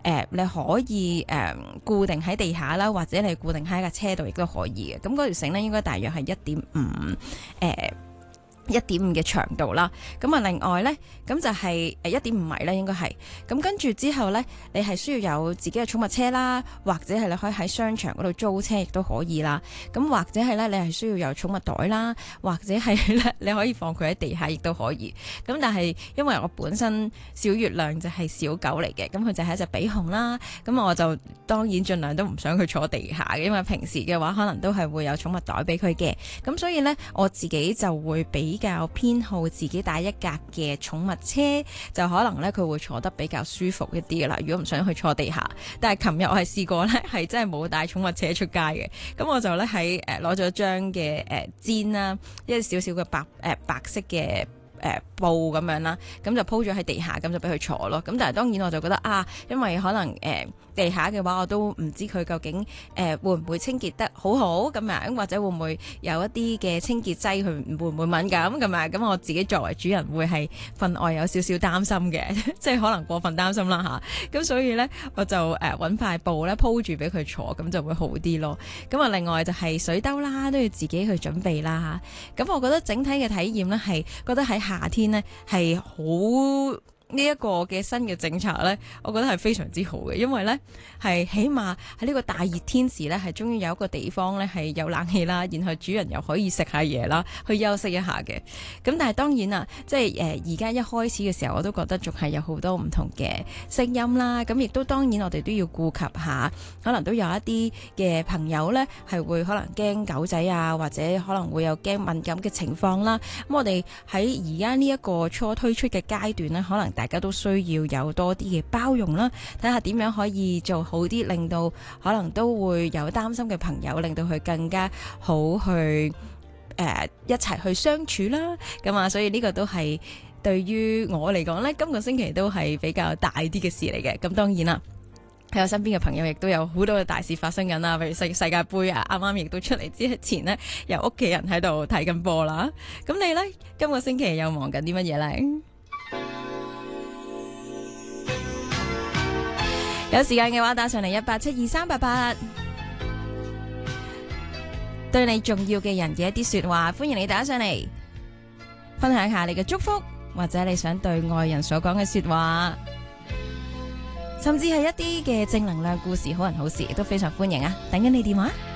你可以固定喺地下啦，或者你固定喺架車度亦都可以嘅。咁嗰條繩咧應該大約係1.5嘅長度啦，咁啊另外呢，咁就係1.5米啦，應該係。咁跟住之後呢，你係需要有自己嘅寵物車啦，或者係你可以喺商場嗰度租車亦都可以啦。咁或者係呢，你係需要有寵物袋啦，或者係呢，你可以放佢喺地下亦都可以。咁但係因為我本身小月亮就係小狗嚟嘅，咁佢就係一隻比熊啦。咁我就當然盡量都唔想佢坐地下嘅，因為平時嘅話可能都係會有寵物袋俾佢嘅。咁所以呢，我自己就會比較偏好自己帶一架嘅寵物車，就可能咧佢會坐得比較舒服一啲嘅啦。如果唔想去坐地下，但係琴日我係試過咧，係真係冇帶寵物車出街嘅。咁我就咧喺攞咗張嘅氈啦，一啲少少嘅白色嘅布咁樣啦，咁就鋪咗喺地下，咁就俾佢坐咯。咁但係當然我就覺得因為可能地下嘅話，我都唔知佢究竟會唔會清潔得好好咁樣，或者會唔會有一啲嘅清潔劑佢會唔會敏感咁啊？咁我自己作為主人會係分外有少少擔心嘅，即係可能過分擔心啦吓。咁所以呢，我就揾塊布咧鋪住俾佢坐，咁就會好啲咯。咁啊，另外就係水兜啦，都要自己去準備啦。咁我覺得整體嘅體驗呢，係覺得喺夏天呢係好。呢一個嘅新嘅政策呢，我覺得係非常之好嘅，因為呢係起碼喺呢個大熱天時呢，係終於有一個地方呢係有冷氣啦，然後主人又可以食下嘢啦，去休息一下嘅。咁但係當然啦，即係而家一開始嘅時候，我都覺得仲係有好多唔同嘅聲音啦。咁亦都當然我哋都要顧及下，可能都有一啲嘅朋友呢係會可能驚狗仔啊，或者可能會有驚敏感嘅情況啦。咁我哋喺而家呢一個初推出嘅階段呢，可能大家都需要有多啲嘅包容啦，睇下點樣可以做好啲，令到可能都會有擔心嘅朋友，令到佢更加好去一齊去相處啦。咁啊，所以呢個都係對於我嚟講呢，今個星期都係比較大啲嘅事嚟嘅。咁當然啦，喺我身邊嘅朋友亦都有好多嘅大事發生緊啦，譬如世界盃啊，啱啱亦都出嚟之前呢，有屋企人喺度睇緊波啦。咁你呢，今個星期又忙緊啲乜嘢呢？有時間嘅話，打上嚟1872388，對你重要嘅人嘅一啲說話，歡迎你打上嚟，分享下你嘅祝福，或者你想對愛人所講嘅說話，甚至係一啲嘅正能量故事，好人好事，都非常歡迎啊！等緊你電話。